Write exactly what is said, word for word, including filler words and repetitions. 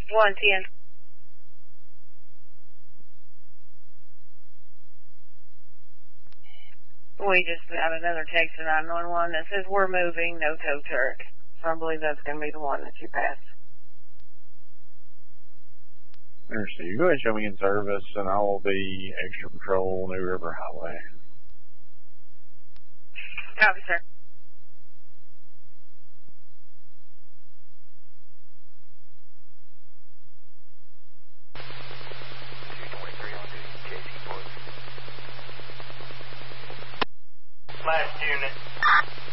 one ten. We just got another text to nine one one that says we're moving, no tow truck. So I believe that's going to be the one that you passed. Understood. You go ahead and show me in service, and I will be extra patrol, New River Highway. Copy, sir. Last unit.